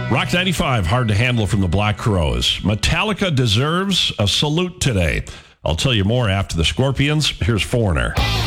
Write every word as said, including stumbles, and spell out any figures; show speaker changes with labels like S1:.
S1: Rock ninety-five, Hard to Handle from the Black Crowes. Metallica deserves a salute today. I'll tell you more after the Scorpions. Here's Foreigner.